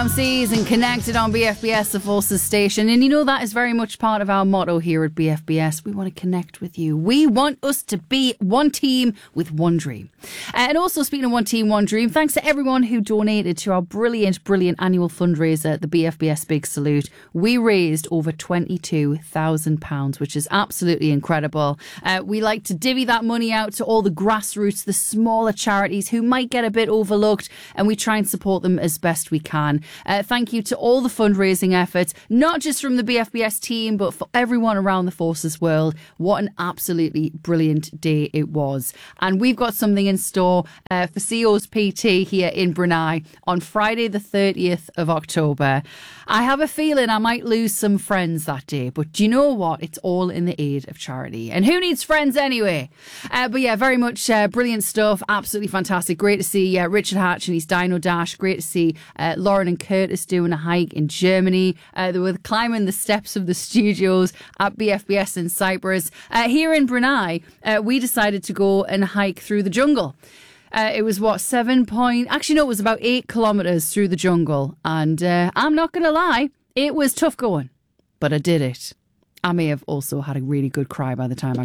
MCs and Connected on BFBS, the Forces station. And you know, that is very much part of our motto here at BFBS. We want to connect with you. We want us to be one team with one dream. And also, speaking of one team, one dream, thanks to everyone who donated to our brilliant annual fundraiser, the BFBS Big Salute. We raised over £22,000, which is absolutely incredible. We like to divvy that money out to all the grassroots, the smaller charities who might get a bit overlooked, and we try and support them as best we can. Thank you to all the fundraising efforts, not just from the BFBS team, but for everyone around the Forces world. What an absolutely brilliant day it was. And we've got something in store for CEO's PT here in Brunei on Friday the 30th of October. I have a feeling I might lose some friends that day, but do you know what? It's all in the aid of charity. And who needs friends anyway? But yeah, very much brilliant stuff. Absolutely fantastic. Great to see Richard Hatch and his Dino Dash. Great to see Lauren and Curtis doing a hike in Germany. They were climbing the steps of the studios at BFBS in Cyprus. Here in Brunei, we decided to go and hike through the jungle. It was it was about 8 kilometres through the jungle. And I'm not going to lie, it was tough going, but I did it. I may have also had a really good cry by the time I